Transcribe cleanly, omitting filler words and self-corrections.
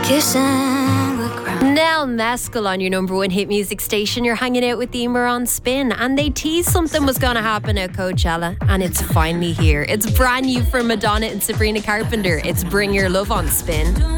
kissing the ground. Nell Mescal on your number one hit music station. You're hanging out with Emer on Spin, and they teased something was going to happen at Coachella, and it's finally here. It's brand new from Madonna and Sabrina Carpenter. It's Bring Your Love on Spin.